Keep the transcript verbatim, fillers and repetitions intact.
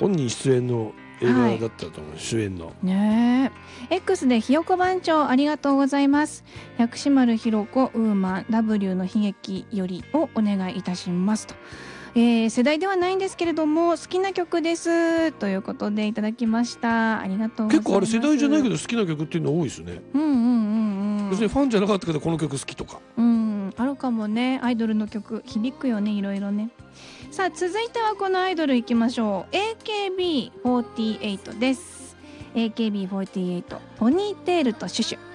本人出演の映画だったと思う、はい、主演のねえ。 X でひよこ番長ありがとうございます。薬師丸ひろ子ウーマン W の悲劇よりをお願いいたしますと、えー、世代ではないんですけれども好きな曲ですということでいただきました。ありがとうございます。 結構あれ世代じゃないけど好きな曲っていうの多いですね。 うんうんうんうん。 別にファンじゃなかったけどこの曲好きとか、 うん、あるかもね。アイドルの曲響くよね、いろいろね。さあ続いてはこのアイドルいきましょう。 エーケービーフォーティーエイト です。 エーケービーフォーティーエイト ポニーテールとシュシュ。